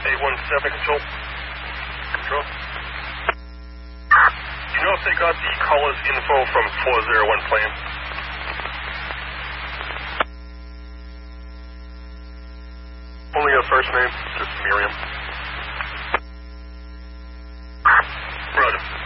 817 control. Control. Do you know if they got the caller's info from 401 plan? Only her first name, just Miriam. Roger.